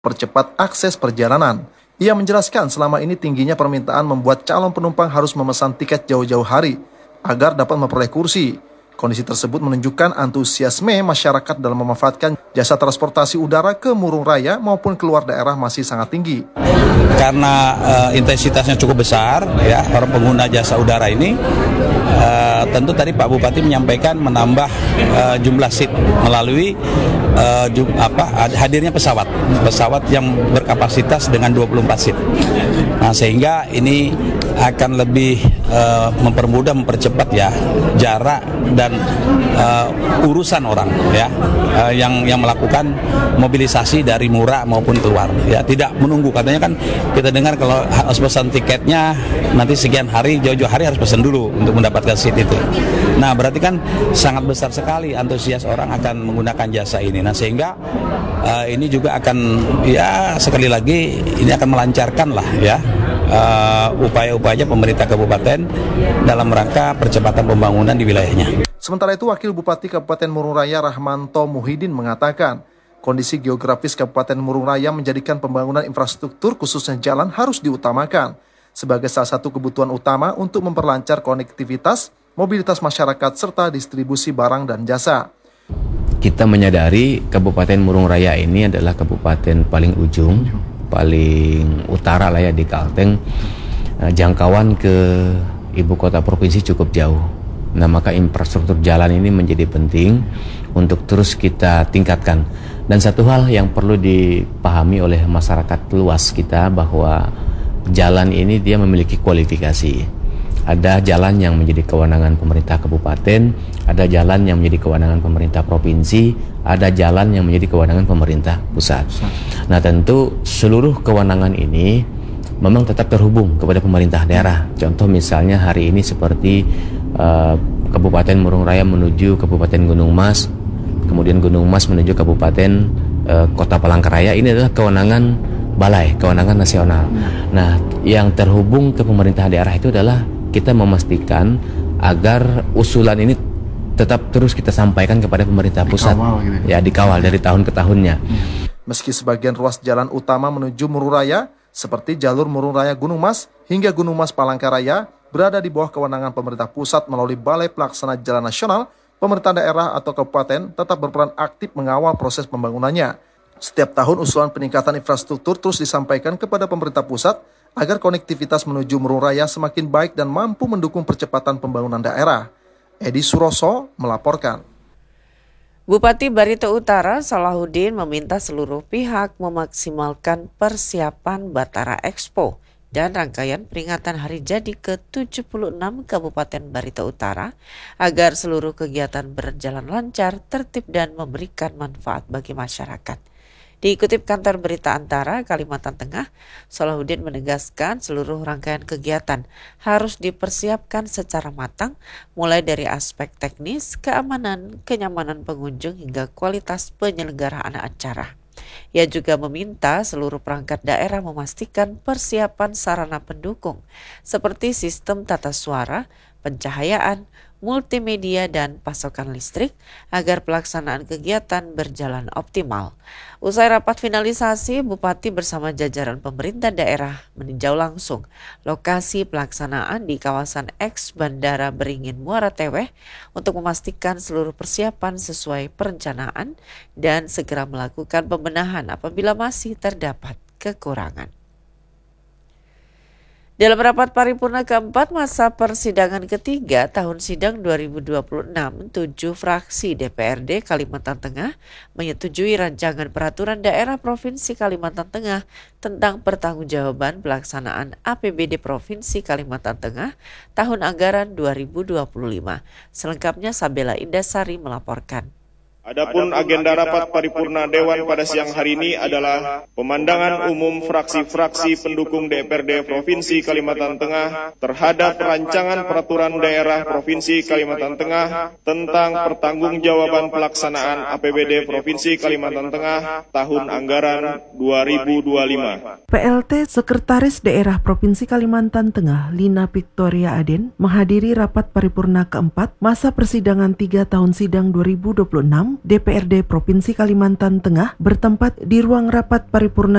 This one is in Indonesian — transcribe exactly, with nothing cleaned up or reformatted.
percepat akses perjalanan. Ia menjelaskan selama ini tingginya permintaan membuat calon penumpang harus memesan tiket jauh-jauh hari agar dapat memperoleh kursi. Kondisi tersebut menunjukkan antusiasme masyarakat dalam memanfaatkan jasa transportasi udara ke Murung Raya maupun keluar daerah masih sangat tinggi. Karena uh, intensitasnya cukup besar, ya para pengguna jasa udara ini, uh, tentu tadi Pak Bupati menyampaikan menambah uh, jumlah seat melalui uh, jum, apa, hadirnya pesawat, pesawat yang berkapasitas dengan dua puluh empat seat. Nah, sehingga ini akan lebih uh, mempermudah, mempercepat ya jarak dan uh, urusan orang ya uh, yang yang melakukan mobilisasi dari Mura maupun keluar ya, tidak menunggu. Katanya kan kita dengar kalau harus pesan tiketnya nanti sekian hari, jauh-jauh hari harus pesan dulu untuk mendapatkan seat itu. Nah, berarti kan sangat besar sekali antusias orang akan menggunakan jasa ini. Nah, sehingga uh, ini juga akan ya sekali lagi ini akan melancarkan lah ya Uh, upaya-upaya pemerintah kabupaten dalam rangka percepatan pembangunan di wilayahnya. Sementara itu, Wakil Bupati Kabupaten Murung Raya Rahmanto Muhyiddin mengatakan, kondisi geografis Kabupaten Murung Raya menjadikan pembangunan infrastruktur khususnya jalan harus diutamakan sebagai salah satu kebutuhan utama untuk memperlancar konektivitas, mobilitas masyarakat serta distribusi barang dan jasa. Kita menyadari Kabupaten Murung Raya ini adalah kabupaten paling ujung, paling utara lah ya di Kalteng. Nah, jangkauan ke ibu kota provinsi cukup jauh. Nah, maka infrastruktur jalan ini menjadi penting untuk terus kita tingkatkan. Dan satu hal yang perlu dipahami oleh masyarakat luas kita bahwa jalan ini dia memiliki kualifikasi. Ada jalan yang menjadi kewenangan pemerintah kabupaten, ada jalan yang menjadi kewenangan pemerintah provinsi, ada jalan yang menjadi kewenangan pemerintah pusat. Nah, tentu seluruh kewenangan ini memang tetap terhubung kepada pemerintah daerah. Contoh misalnya hari ini seperti uh, Kabupaten Murung Raya menuju Kabupaten Gunung Mas, kemudian Gunung Mas menuju Kabupaten uh, Kota Palangkaraya, ini adalah kewenangan balai, kewenangan nasional. Nah, yang terhubung ke pemerintah daerah itu adalah kita memastikan agar usulan ini tetap terus kita sampaikan kepada pemerintah pusat, dikawal gitu. Ya dikawal dari tahun ke tahunnya. Meski sebagian ruas jalan utama menuju Murung Raya seperti jalur Murung Raya Gunung Mas hingga Gunung Mas Palangkaraya berada di bawah kewenangan pemerintah pusat melalui Balai Pelaksana Jalan Nasional, pemerintah daerah atau kabupaten tetap berperan aktif mengawal proses pembangunannya. Setiap tahun usulan peningkatan infrastruktur terus disampaikan kepada pemerintah pusat agar konektivitas menuju Murung Raya semakin baik dan mampu mendukung percepatan pembangunan daerah. Edi Suroso melaporkan. Bupati Barito Utara Salahuddin meminta seluruh pihak memaksimalkan persiapan Batara Expo dan rangkaian peringatan hari jadi ke tujuh puluh enam Kabupaten Barito Utara agar seluruh kegiatan berjalan lancar, tertib dan memberikan manfaat bagi masyarakat. Diikutip Kantor Berita Antara Kalimantan Tengah, Salahuddin menegaskan seluruh rangkaian kegiatan harus dipersiapkan secara matang, mulai dari aspek teknis, keamanan, kenyamanan pengunjung hingga kualitas penyelenggaraan acara. Ia juga meminta seluruh perangkat daerah memastikan persiapan sarana pendukung seperti sistem tata suara, pencahayaan, multimedia, dan pasokan listrik agar pelaksanaan kegiatan berjalan optimal. Usai rapat finalisasi, Bupati bersama jajaran pemerintah daerah meninjau langsung lokasi pelaksanaan di kawasan eks Bandara Beringin Muara Teweh untuk memastikan seluruh persiapan sesuai perencanaan dan segera melakukan pembenahan apabila masih terdapat kekurangan. Dalam rapat paripurna keempat masa persidangan ketiga tahun sidang dua ribu dua puluh enam, tujuh fraksi D P R D Kalimantan Tengah menyetujui rancangan peraturan daerah Provinsi Kalimantan Tengah tentang pertanggungjawaban pelaksanaan A P B D Provinsi Kalimantan Tengah tahun anggaran dua ribu dua puluh lima. Selengkapnya Sabela Indasari melaporkan. Adapun agenda rapat paripurna Dewan pada siang hari ini adalah pemandangan umum fraksi-fraksi pendukung D P R D Provinsi Kalimantan Tengah terhadap rancangan peraturan daerah Provinsi Kalimantan Tengah tentang pertanggungjawaban pelaksanaan A P B D Provinsi Kalimantan Tengah tahun anggaran dua ribu dua puluh lima. P L T Sekretaris Daerah Provinsi Kalimantan Tengah Lina Victoria Aden menghadiri rapat paripurna keempat masa persidangan tiga tahun sidang dua ribu dua puluh enam enam D P R D Provinsi Kalimantan Tengah bertempat di ruang rapat paripurna